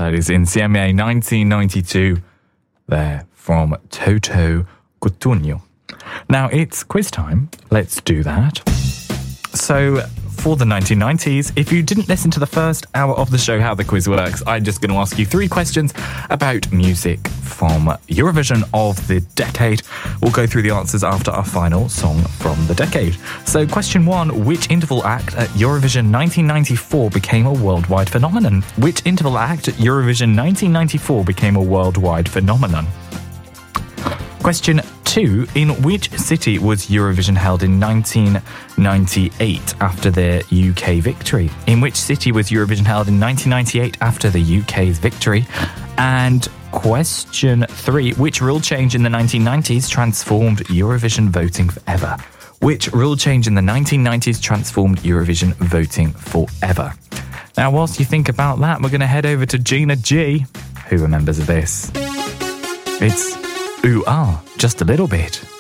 That is Insieme 1992. There from Toto Cutugno. Now it's quiz time. Let's do that. So, for the 1990s, if you didn't listen to the first hour of the show, how the quiz works, I'm just going to ask you 3 questions about music from Eurovision of the decade. We'll go through the answers after our final song from the decade. So, question 1, which interval act at Eurovision 1994 became a worldwide phenomenon? Which interval act at Eurovision 1994 became a worldwide phenomenon? Question 2, in which city was Eurovision held in 1998 after their UK victory? In which city was Eurovision held in 1998 after the UK's victory? And question 3, which rule change in the 1990s transformed Eurovision voting forever? Which rule change in the 1990s transformed Eurovision voting forever? Now, whilst you think about that, we're going to head over to Gina G. Who remembers this? It's Ooh Ah, Just a Little Bit.